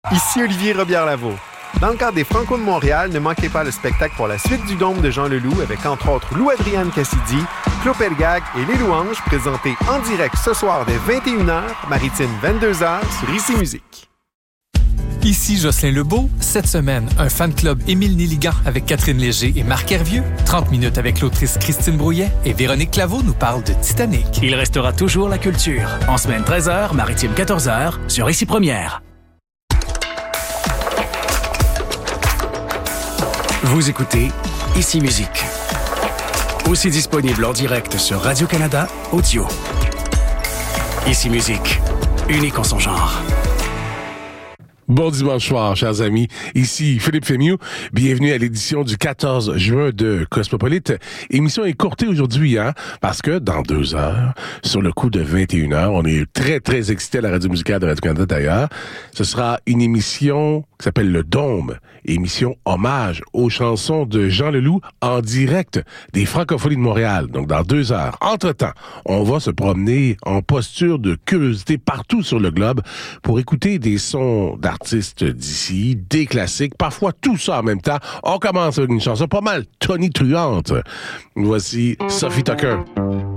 Ici Olivier Robillard-Lavaux. Dans le cadre des Franco de Montréal, ne manquez pas le spectacle pour la suite du Dôme de Jean Leloup avec entre autres Lou-Adrienne Cassidy, Claude Pelgag et Les Louanges, présentés en direct ce soir dès 21h, Maritime 22h sur Ici Musique. Ici Jocelyn Lebeau. Cette semaine, un fan club Émile Néligan avec Catherine Léger et Marc Hervieux. 30 minutes avec l'autrice Christine Brouillet et Véronique Claveau nous parle de Titanic. Il restera toujours la culture. En semaine 13h, Maritime 14h, sur Ici Première. Vous écoutez Ici Musique. Aussi disponible en direct sur Radio-Canada Audio. Ici Musique, unique en son genre. Bon dimanche soir, chers amis. Ici Philippe Fémieux. Bienvenue à l'édition du 14 juin de Cosmopolite. Émission écourtée aujourd'hui, parce que dans 2 heures, sur le coup de 21h, on est très, très excités à la radio musicale de Radio-Canada d'ailleurs. Ce sera une émission qui s'appelle Le Dôme. Émission hommage aux chansons de Jean Leloup en direct des Francophonies de Montréal. Donc, dans 2 heures. Entre-temps, on va se promener en posture de curiosité partout sur le globe pour écouter des sons d'artistes d'ici, des classiques, parfois tout ça en même temps. On commence avec une chanson pas mal tonitruante. Voici Sophie Tucker.